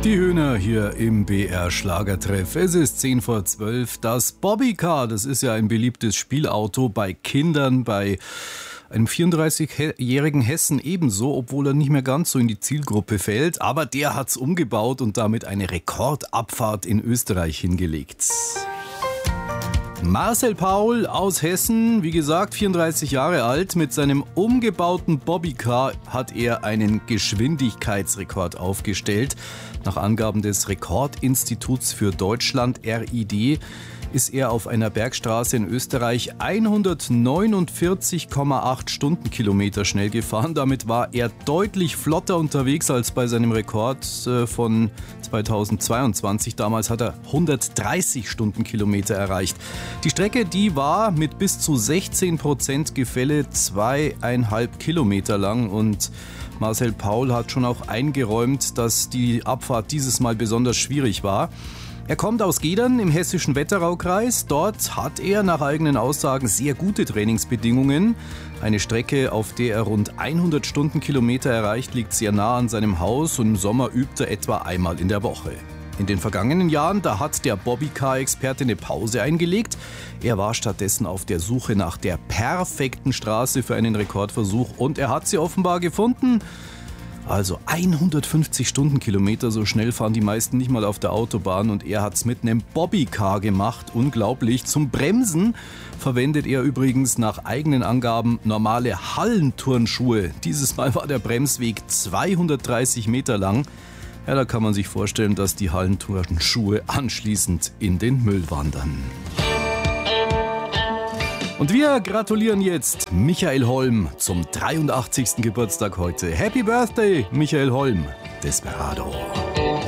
Die Höhner hier im BR Schlagertreff. Es ist 10:10. Das Bobbycar, das ist ja ein beliebtes Spielauto bei Kindern, bei einem 34-jährigen Hessen ebenso, obwohl er nicht mehr ganz so in die Zielgruppe fällt. Aber der hat's umgebaut und damit eine Rekordabfahrt in Österreich hingelegt. Marcel Paul aus Hessen, wie gesagt 34 Jahre alt, mit seinem umgebauten Bobbycar hat er einen Geschwindigkeitsrekord aufgestellt. Nach Angaben des Rekordinstituts für Deutschland RID ist er auf einer Bergstraße in Österreich 149,8 Stundenkilometer schnell gefahren. Damit war er deutlich flotter unterwegs als bei seinem Rekord von 2022. Damals hat er 130 Stundenkilometer erreicht. Die Strecke, die war mit bis zu 16% Gefälle 2,5 Kilometer lang und Marcel Paul hat schon auch eingeräumt, dass die Abfahrt dieses Mal besonders schwierig war. Er kommt aus Gedern im hessischen Wetteraukreis. Dort hat er nach eigenen Aussagen sehr gute Trainingsbedingungen. Eine Strecke, auf der er rund 100 Stundenkilometer erreicht, liegt sehr nah an seinem Haus und im Sommer übt er etwa einmal in der Woche. In den vergangenen Jahren, da hat der Bobbycar-Experte eine Pause eingelegt. Er war stattdessen auf der Suche nach der perfekten Straße für einen Rekordversuch und er hat sie offenbar gefunden. Also 150 Stundenkilometer, so schnell fahren die meisten nicht mal auf der Autobahn und er hat's mit einem Bobbycar gemacht. Unglaublich. Zum Bremsen verwendet er übrigens nach eigenen Angaben normale Hallenturnschuhe. Dieses Mal war der Bremsweg 230 Meter lang. Ja, da kann man sich vorstellen, dass die Hallenturnschuhe anschließend in den Müll wandern. Und wir gratulieren jetzt Michael Holm zum 83. Geburtstag heute. Happy Birthday, Michael Holm. Desperado.